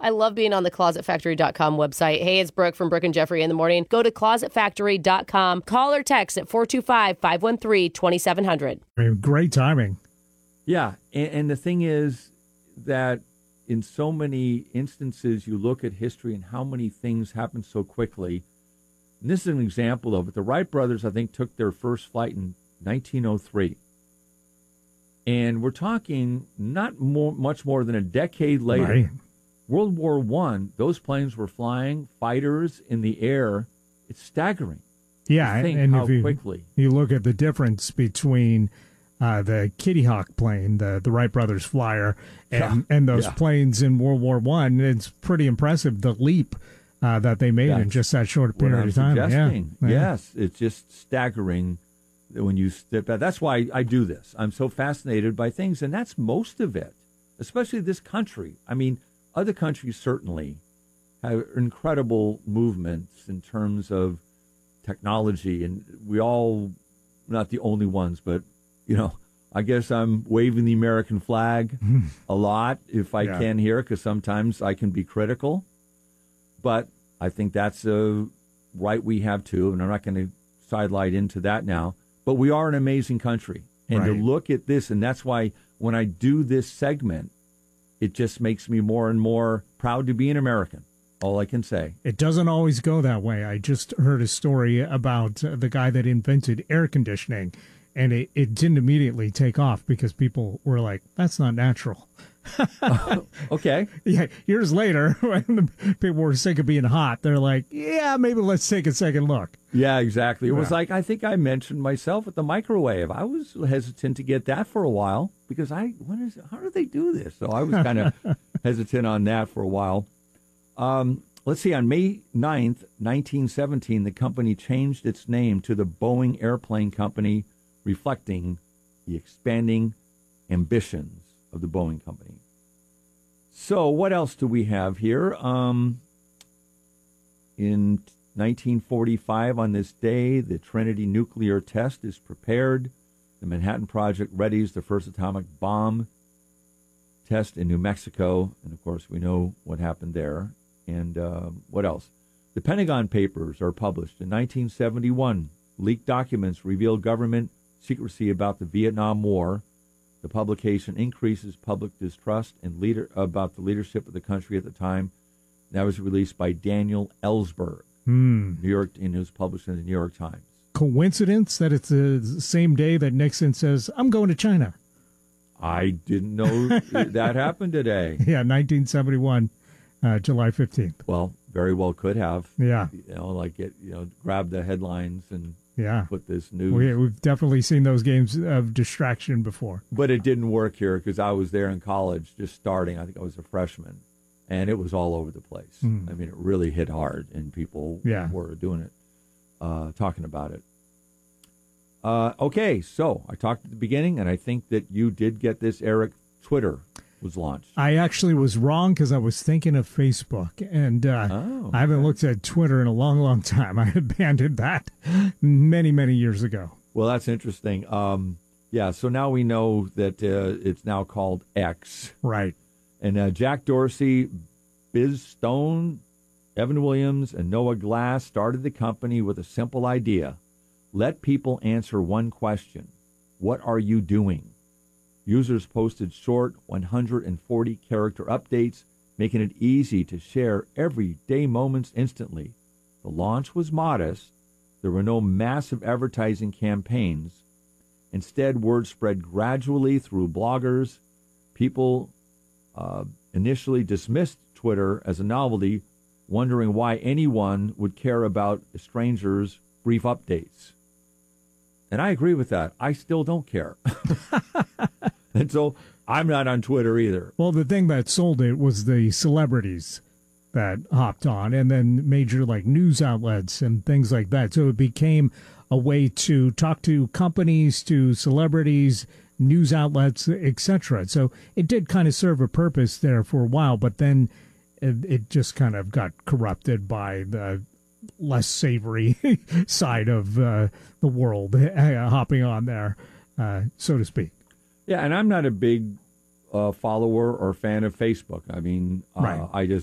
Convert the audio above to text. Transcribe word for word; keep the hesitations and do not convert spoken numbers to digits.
I love being on the closet factory dot com website. Hey, it's Brooke from Brooke and Jeffrey in the morning. Go to closet factory dot com. Call or text at four two five, five one three, two seven zero zero. Great timing. Yeah, and, and the thing is that in so many instances, you look at history and how many things happen so quickly. And this is an example of it. The Wright brothers, I think, took their first flight in nineteen oh three. And we're talking not more, much more than a decade later. Right. World War One, those planes were flying, fighters in the air. It's staggering. Yeah, to think and how if you, quickly. you look at the difference between uh, the Kitty Hawk plane, the, the Wright brothers flyer, and, Yeah. and those Yeah. planes in World War One, it's pretty impressive, the leap uh, that they made That's in just that short what period I'm of time. suggesting. Yeah. Yeah. Yes, it's just staggering when you step back. That's why I do this. I'm so fascinated by things, and that's most of it, especially this country. I mean, other countries certainly have incredible movements in terms of technology, and we all, not the only ones, but, you know, I guess I'm waving the American flag a lot if I Yeah. can here, because sometimes I can be critical. But I think that's a right we have too, and I'm not going to sidelight into that now. But we are an amazing country. And to Right. look at this, and that's why when I do this segment, it just makes me more and more proud to be an American. All I can say. It doesn't always go that way. I just heard a story about uh, the guy that invented air conditioning, and it, it didn't immediately take off because people were like, that's not natural. Okay. Yeah, years later, when the people were sick of being hot, they're like, yeah, maybe let's take a second look. Yeah, exactly. It was Yeah. like, I think I mentioned myself with the microwave. I was hesitant to get that for a while because I, what is, how do they do this? So I was kind of hesitant on that for a while. Um, let's see, on May ninth, nineteen seventeen, the company changed its name to the Boeing Airplane Company, reflecting the expanding ambitions of the Boeing Company. So what else do we have here? Um, in nineteen forty-five, on this day, the Trinity nuclear test is prepared. The Manhattan Project readies the first atomic bomb test in New Mexico. And, of course, we know what happened there. And uh, what else? The Pentagon Papers are published in nineteen seventy-one. Leaked documents reveal government secrecy about the Vietnam War. The publication increases public distrust and leader about the leadership of the country at the time. That was released by Daniel Ellsberg, Hmm. New York, and it was published in the New York Times. Coincidence that it's the same day that Nixon says, I'm going to China. I didn't know that happened today. Yeah, nineteen seventy-one, uh, July fifteenth. Well, very well could have. Yeah, You know, like it, you know, grab the headlines and yeah. put this news. We, we've definitely seen those games of distraction before. But it didn't work here because I was there in college just starting. I think I was a freshman. And it was all over the place. Mm. I mean, it really hit hard, and people Yeah. were doing it, uh, talking about it. Uh, okay, so I talked at the beginning, and I think that you did get this, Eric. Twitter was launched. I actually was wrong because I was thinking of Facebook, and uh, Oh, I haven't okay. looked at Twitter in a long, long time. I abandoned that many, many years ago. Well, that's interesting. Um, yeah, so now we know that uh, it's now called X. Right. And uh, Jack Dorsey, Biz Stone, Evan Williams, and Noah Glass started the company with a simple idea. Let people answer one question. What are you doing? Users posted short one hundred forty character updates, making it easy to share everyday moments instantly. The launch was modest. There were no massive advertising campaigns. Instead, word spread gradually through bloggers. People uh, initially dismissed Twitter as a novelty, wondering why anyone would care about a stranger's brief updates. And I agree with that. I still don't care. And so I'm not on Twitter either. Well, the thing that sold it was the celebrities that hopped on, and then major like news outlets and things like that. So it became a way to talk to companies, to celebrities, news outlets, et cetera. So it did kind of serve a purpose there for a while, but then it, it just kind of got corrupted by the less savory side of uh, the world uh, hopping on there, uh, so to speak. Yeah, and I'm not a big uh, follower or fan of Facebook. I mean, uh, Right. I just